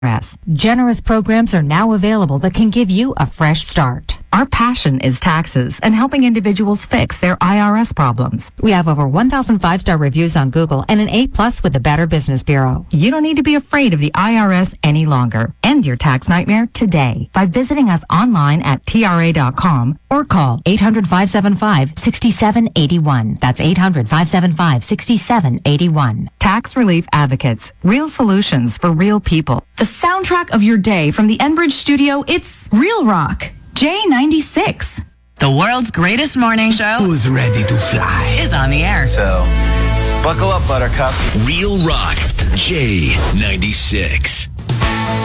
Generous programs are now available that can give you a fresh start. Our passion is taxes and helping individuals fix their IRS problems. We have over 1,000 five-star reviews on Google and an A+ with the Better Business Bureau. You don't need to be afraid of the IRS any longer. End your tax nightmare today by visiting us online at TRA.com or call 800-575-6781. That's 800-575-6781. Tax Relief Advocates. Real solutions for real people. The soundtrack of your day from the Enbridge studio, it's Real Rock. J96. The world's greatest morning show. Who's ready to fly? Is on the air. So, buckle up, Buttercup. Real Rock, J96.